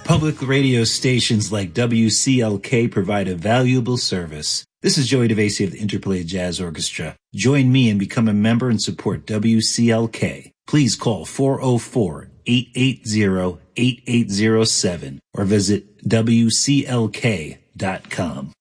Public radio stations like WCLK provide a valuable service. This is Joey DeVacy of the Interplay Jazz Orchestra. Join me and become a member and support WCLK. Please call 404-880-8807 or visit WCLK.com.